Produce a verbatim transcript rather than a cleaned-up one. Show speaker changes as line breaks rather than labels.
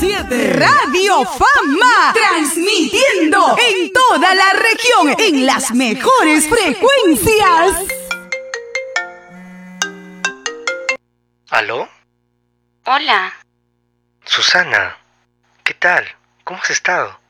siete. Radio Fama. Transmitiendo en toda la región en las mejores frecuencias.
¿Aló?
Hola.
Susana, ¿qué tal? ¿Cómo has estado?